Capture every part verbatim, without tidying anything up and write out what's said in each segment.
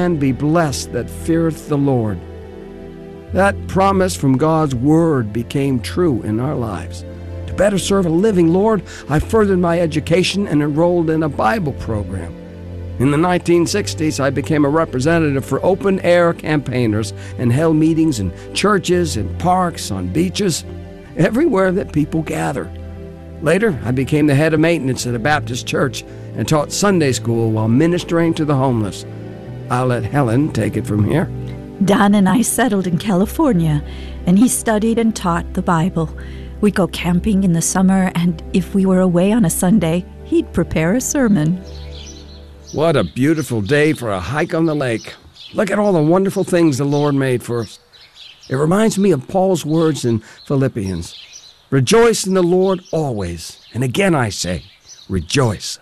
man be blessed that feareth the Lord. That promise from God's Word became true in our lives. To better serve a living Lord, I furthered my education and enrolled in a Bible program. In the nineteen sixties, I became a representative for open-air campaigners and held meetings in churches, in parks, on beaches, everywhere that people gathered. Later, I became the head of maintenance at a Baptist church and taught Sunday school while ministering to the homeless. I'll let Helen take it from here. Don and I settled in California, and he studied and taught the Bible. We'd go camping in the summer, and if we were away on a Sunday, he'd prepare a sermon. What a beautiful day for a hike on the lake. Look at all the wonderful things the Lord made for us. It reminds me of Paul's words in Philippians. Rejoice in the Lord always. And again I say, rejoice.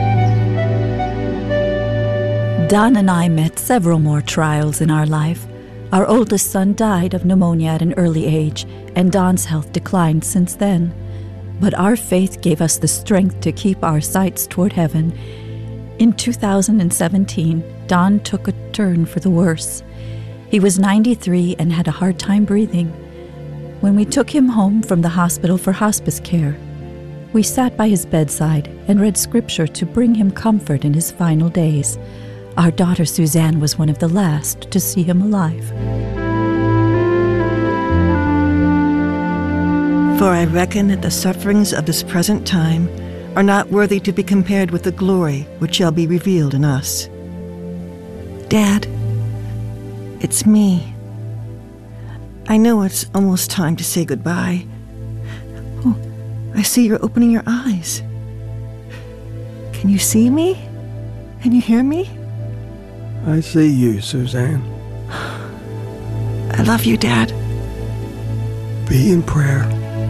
Don and I met several more trials in our life. Our oldest son died of pneumonia at an early age, and Don's health declined since then. But our faith gave us the strength to keep our sights toward heaven. In two thousand seventeen, Don took a turn for the worse. He was ninety-three and had a hard time breathing. When we took him home from the hospital for hospice care, we sat by his bedside and read scripture to bring him comfort in his final days. Our daughter Suzanne was one of the last to see him alive. For I reckon that the sufferings of this present time are not worthy to be compared with the glory which shall be revealed in us. Dad, it's me. I know it's almost time to say goodbye. Oh, I see you're opening your eyes. Can you see me? Can you hear me? I see you, Suzanne. I love you, Dad. Be in prayer.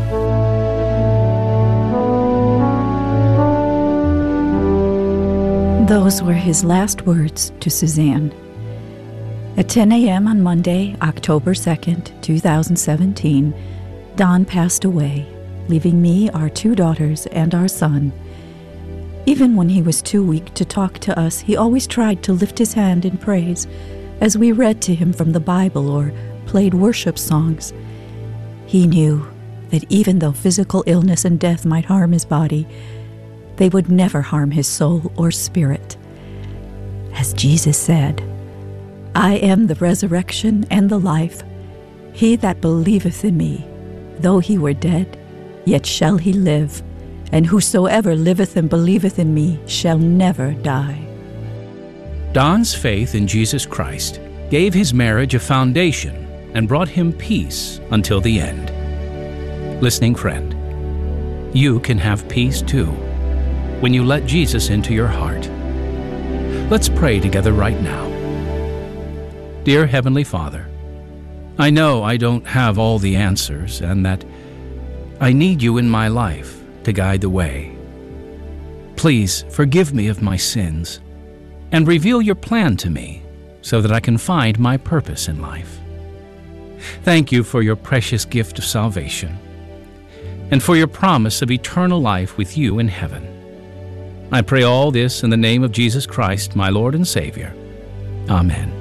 Those were his last words to Suzanne. At ten a.m. on Monday, October second, two thousand seventeen, Don passed away, leaving me, our two daughters, and our son. Even when he was too weak to talk to us, he always tried to lift his hand in praise as we read to him from the Bible or played worship songs. He knew that even though physical illness and death might harm his body, they would never harm his soul or spirit. As Jesus said, I am the resurrection and the life. He that believeth in me, though he were dead, yet shall he live. And whosoever liveth and believeth in me shall never die. Don's faith in Jesus Christ gave his marriage a foundation and brought him peace until the end. Listening friend, you can have peace too when you let Jesus into your heart. Let's pray together right now. Dear Heavenly Father, I know I don't have all the answers and that I need you in my life to guide the way. Please forgive me of my sins and reveal your plan to me so that I can find my purpose in life. Thank you for your precious gift of salvation and for your promise of eternal life with you in heaven. I pray all this in the name of Jesus Christ, my Lord and Savior. Amen.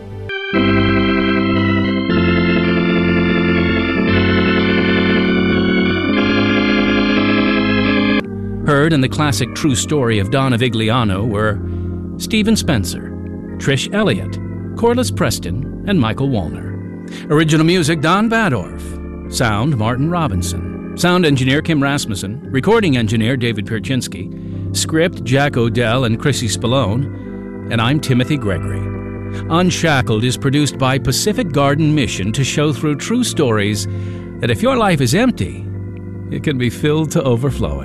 Heard in the classic true story of Don Avigliano were Stephen Spencer, Trish Elliott, Corliss Preston, and Michael Wallner. Original music, Don Badorf. Sound, Martin Robinson. Sound engineer, Kim Rasmussen. Recording engineer, David Pierczynski. Script, Jack Odell and Chrissy Spallone. And I'm Timothy Gregory. Unshackled is produced by Pacific Garden Mission to show through true stories that if your life is empty, it can be filled to overflowing.